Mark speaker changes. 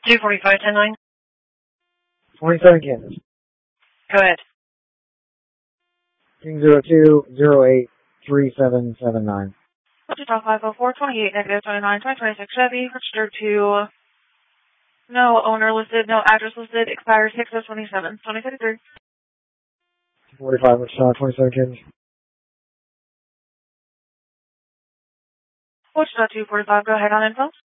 Speaker 1: 245, 10-9.
Speaker 2: 27 Kansas.
Speaker 1: Go ahead.
Speaker 2: King 02083779.
Speaker 1: Wichita 504, 28, negative 29, 2026 Chevy, registered to no owner listed, no address listed, expires 6/27, 2033.
Speaker 2: 45 Wichita, 27 Kansas.
Speaker 1: Wichita 245, go ahead on info.